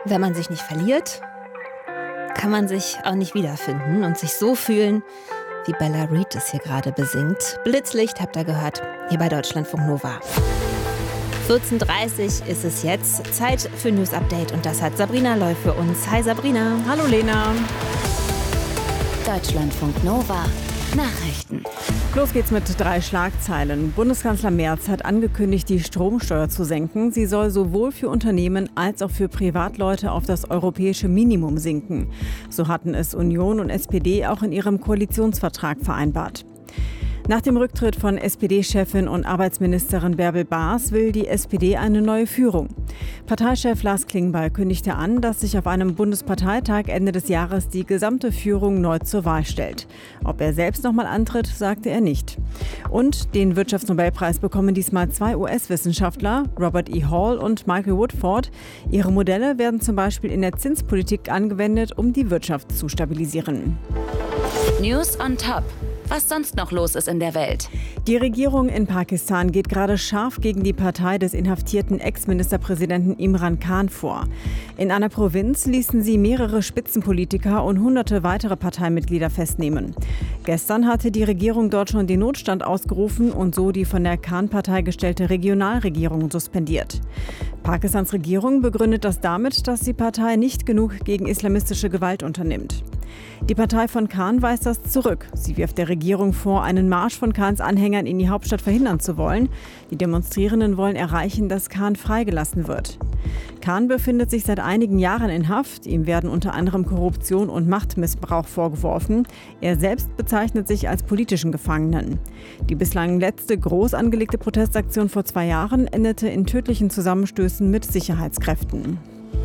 Wenn man sich nicht verliert, kann man sich auch nicht wiederfinden und sich so fühlen, wie Bella Reed es hier gerade besingt. Blitzlicht habt ihr gehört, hier bei Deutschlandfunk Nova. 14.30 Uhr ist es jetzt. Zeit für News Update und das hat Sabrina Loy für uns. Hi Sabrina. Hallo Lena. Deutschlandfunk Nova. Nachrichten. Los geht's mit 3 Schlagzeilen. Bundeskanzler Merz hat angekündigt, die Stromsteuer zu senken. Sie soll sowohl für Unternehmen als auch für Privatleute auf das europäische Minimum sinken. So hatten es Union und SPD auch in ihrem Koalitionsvertrag vereinbart. Nach dem Rücktritt von SPD-Chefin und Arbeitsministerin Bärbel Baas will die SPD eine neue Führung. Parteichef Lars Klingbeil kündigte an, dass sich auf einem Bundesparteitag Ende des Jahres die gesamte Führung neu zur Wahl stellt. Ob er selbst nochmal antritt, sagte er nicht. Und den Wirtschaftsnobelpreis bekommen diesmal 2 US-Wissenschaftler, Robert E. Hall und Michael Woodford. Ihre Modelle werden zum Beispiel in der Zinspolitik angewendet, um die Wirtschaft zu stabilisieren. News on Top. Was sonst noch los ist in der Welt. Die Regierung in Pakistan geht gerade scharf gegen die Partei des inhaftierten Ex-Ministerpräsidenten Imran Khan vor. In einer Provinz ließen sie mehrere Spitzenpolitiker und hunderte weitere Parteimitglieder festnehmen. Gestern hatte die Regierung dort schon den Notstand ausgerufen und so die von der Khan-Partei gestellte Regionalregierung suspendiert. Pakistans Regierung begründet das damit, dass die Partei nicht genug gegen islamistische Gewalt unternimmt. Die Partei von Khan weist das zurück. Sie wirft der Regierung vor, einen Marsch von Khans Anhängern in die Hauptstadt verhindern zu wollen. Die Demonstrierenden wollen erreichen, dass Khan freigelassen wird. Khan befindet sich seit einigen Jahren in Haft. Ihm werden unter anderem Korruption und Machtmissbrauch vorgeworfen. Er selbst bezeichnet sich als politischen Gefangenen. Die bislang letzte groß angelegte Protestaktion vor 2 Jahren endete in tödlichen Zusammenstößen mit Sicherheitskräften.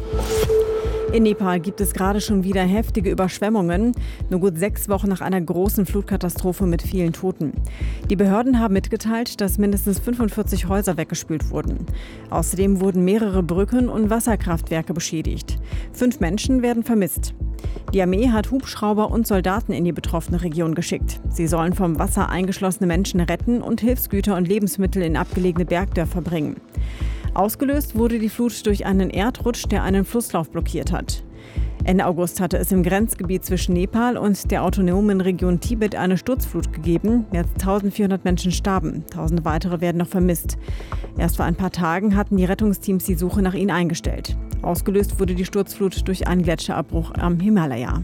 In Nepal gibt es gerade schon wieder heftige Überschwemmungen, nur gut 6 Wochen nach einer großen Flutkatastrophe mit vielen Toten. Die Behörden haben mitgeteilt, dass mindestens 45 Häuser weggespült wurden. Außerdem wurden mehrere Brücken und Wasserkraftwerke beschädigt. 5 Menschen werden vermisst. Die Armee hat Hubschrauber und Soldaten in die betroffene Region geschickt. Sie sollen vom Wasser eingeschlossene Menschen retten und Hilfsgüter und Lebensmittel in abgelegene Bergdörfer bringen. Ausgelöst wurde die Flut durch einen Erdrutsch, der einen Flusslauf blockiert hat. Ende August hatte es im Grenzgebiet zwischen Nepal und der autonomen Region Tibet eine Sturzflut gegeben. Mehr als 1400 Menschen starben. 1000 weitere werden noch vermisst. Erst vor ein paar Tagen hatten die Rettungsteams die Suche nach ihnen eingestellt. Ausgelöst wurde die Sturzflut durch einen Gletscherabbruch am Himalaya.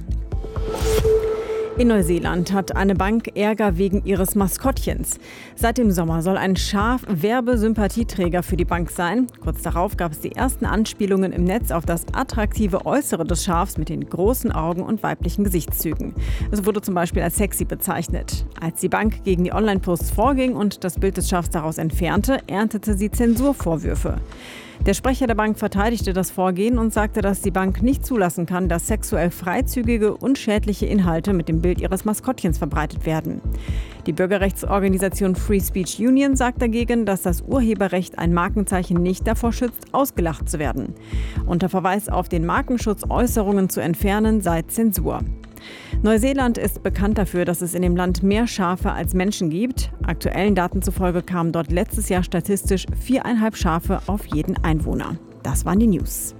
In Neuseeland hat eine Bank Ärger wegen ihres Maskottchens. Seit dem Sommer soll ein Schaf Werbesympathieträger für die Bank sein. Kurz darauf gab es die ersten Anspielungen im Netz auf das attraktive Äußere des Schafs mit den großen Augen und weiblichen Gesichtszügen. Es wurde zum Beispiel als sexy bezeichnet. Als die Bank gegen die Online-Posts vorging und das Bild des Schafs daraus entfernte, erntete sie Zensurvorwürfe. Der Sprecher der Bank verteidigte das Vorgehen und sagte, dass die Bank nicht zulassen kann, dass sexuell freizügige und schädliche Inhalte mit dem Bild ihres Maskottchens verbreitet werden. Die Bürgerrechtsorganisation Free Speech Union sagt dagegen, dass das Urheberrecht ein Markenzeichen nicht davor schützt, ausgelacht zu werden. Unter Verweis auf den Markenschutz Äußerungen zu entfernen sei Zensur. Neuseeland ist bekannt dafür, dass es in dem Land mehr Schafe als Menschen gibt. Aktuellen Daten zufolge kamen dort letztes Jahr statistisch 4,5 Schafe auf jeden Einwohner. Das waren die News.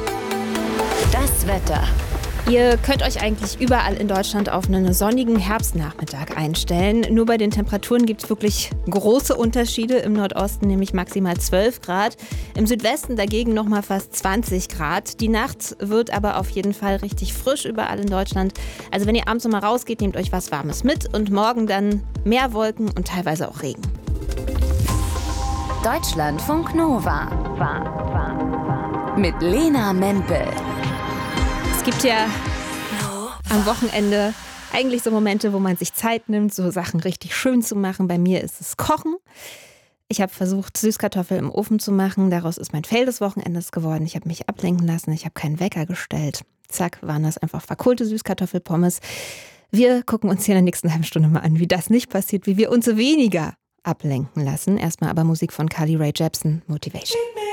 Das Wetter. Ihr könnt euch eigentlich überall in Deutschland auf einen sonnigen Herbstnachmittag einstellen. Nur bei den Temperaturen gibt es wirklich große Unterschiede. Im Nordosten nämlich maximal 12 Grad. Im Südwesten dagegen nochmal fast 20 Grad. Die Nacht wird aber auf jeden Fall richtig frisch überall in Deutschland. Also wenn ihr abends noch mal rausgeht, nehmt euch was Warmes mit. Und morgen dann mehr Wolken und teilweise auch Regen. Deutschlandfunk Nova. Mit Lena Mempel. Es gibt ja am Wochenende eigentlich so Momente, wo man sich Zeit nimmt, so Sachen richtig schön zu machen. Bei mir ist es Kochen. Ich habe versucht, Süßkartoffeln im Ofen zu machen. Daraus ist mein Fail des Wochenendes geworden. Ich habe mich ablenken lassen. Ich habe keinen Wecker gestellt. Zack, waren das einfach verkohlte Süßkartoffelpommes. Wir gucken uns hier in der nächsten halben Stunde mal an, wie das nicht passiert, wie wir uns weniger ablenken lassen. Erstmal aber Musik von Carly Rae Jepsen, Motivation.